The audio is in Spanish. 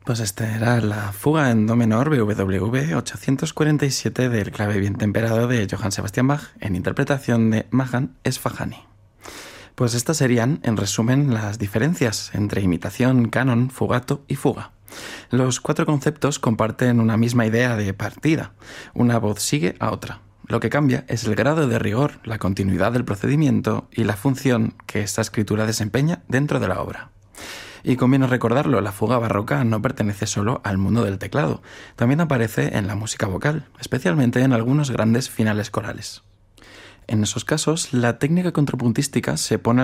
Pues esta era la fuga en do menor BWV 847 del clave bien temperado de Johann Sebastian Bach en interpretación de Mahan Esfahani. Pues estas serían, en resumen, las diferencias entre imitación, canon, fugato y fuga. Los cuatro conceptos comparten una misma idea de partida. Una voz sigue a otra. Lo que cambia es el grado de rigor, la continuidad del procedimiento y la función que esta escritura desempeña dentro de la obra. Y conviene recordarlo, la fuga barroca no pertenece solo al mundo del teclado, también aparece en la música vocal, especialmente en algunos grandes finales corales. En esos casos, la técnica contrapuntística se pone